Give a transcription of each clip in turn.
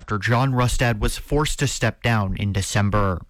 after John Rustad was forced to step down in December.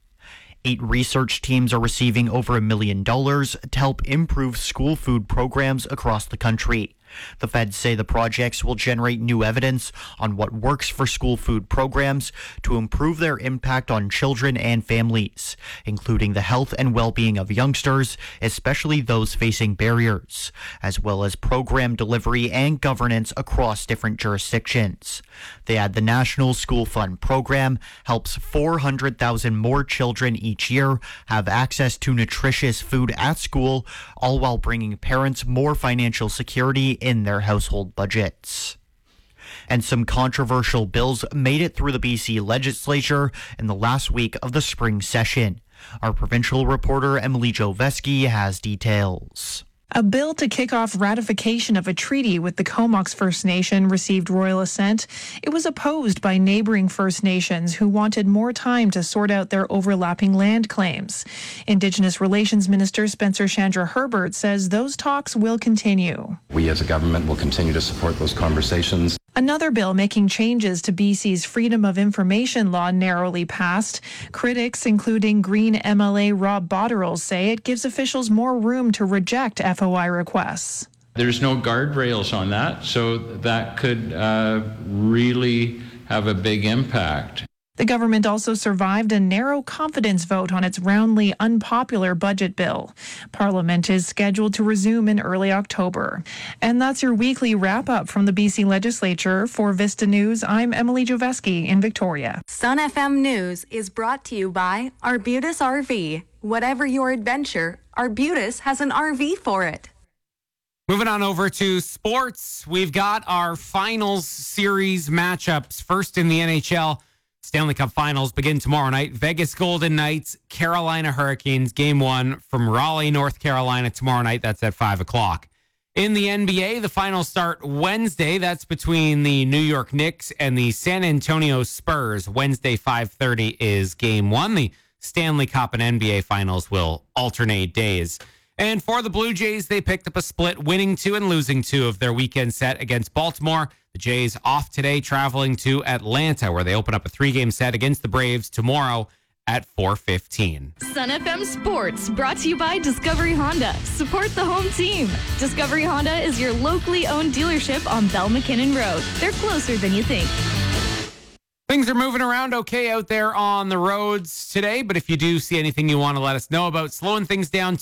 8 research teams are receiving over $1 million to help improve school food programs across the country. The feds say the projects will generate new evidence on what works for school food programs to improve their impact on children and families, including the health and well-being of youngsters, especially those facing barriers, as well as program delivery and governance across different jurisdictions. They add the National School Fund program helps 400,000 more children each year have access to nutritious food at school, all while bringing parents more financial security in their household budgets. And some controversial bills made it through the BC legislature in the last week of the spring session. Our provincial reporter Emily Joveski has details. A bill to kick off ratification of a treaty with the Comox First Nation received royal assent. It was opposed by neighboring First Nations who wanted more time to sort out their overlapping land claims. Indigenous Relations Minister Spencer Chandra Herbert says those talks will continue. We as a government will continue to support those conversations. Another bill making changes to BC's Freedom of Information law narrowly passed. Critics, including Green MLA Rob Botterill, say it gives officials more room to reject FOI requests. There's no guardrails on that, so that could really have a big impact. The government also survived a narrow confidence vote on its roundly unpopular budget bill. Parliament is scheduled to resume in early October. And that's your weekly wrap-up from the BC Legislature. For Vista News, I'm Emily Joveski in Victoria. Sun FM News is brought to you by Arbutus RV. Whatever your adventure, Arbutus has an RV for it. Moving on over to sports, we've got our finals series matchups. First in the NHL. Stanley Cup Finals begin tomorrow night. Vegas Golden Knights, Carolina Hurricanes, Game 1 from Raleigh, North Carolina tomorrow night. That's at 5 o'clock. In the NBA, the finals start Wednesday. That's between the New York Knicks and the San Antonio Spurs. Wednesday, 5:30 is Game 1. The Stanley Cup and NBA Finals will alternate days. And for the Blue Jays, they picked up a split, winning 2 and losing 2 of their weekend set against Baltimore. The Jays off today, traveling to Atlanta, where they open up a 3-game set against the Braves tomorrow at 4:15. Sun FM Sports, brought to you by Discovery Honda. Support the home team. Discovery Honda is your locally owned dealership on Bell McKinnon Road. They're closer than you think. Things are moving around okay out there on the roads today, but if you do see anything you want to let us know about, slowing things down,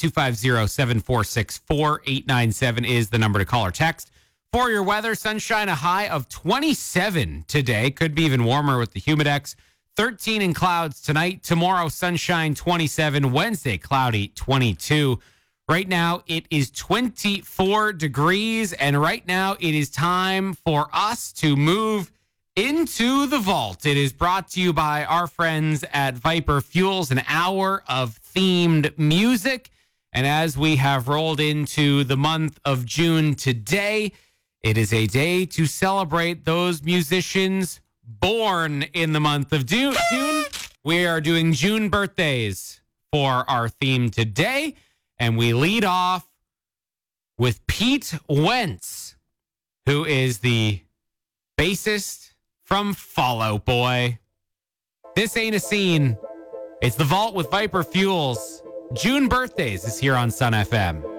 250-746-4897 is the number to call or text. For your weather, sunshine, a high of 27 today. Could be even warmer with the Humidex. 13 in clouds tonight. Tomorrow, sunshine, 27. Wednesday, cloudy, 22. Right now, it is 24 degrees, and right now it is time for us to move into the vault. It is brought to you by our friends at Viper Fuels, an hour of themed music. And as we have rolled into the month of June today, it is a day to celebrate those musicians born in the month of June. We are doing June birthdays for our theme today. And we lead off with Pete Wentz, who is the bassist from Fall Out Boy. This ain't a scene. It's the Vault with Viper Fuels. June birthdays is here on Sun FM.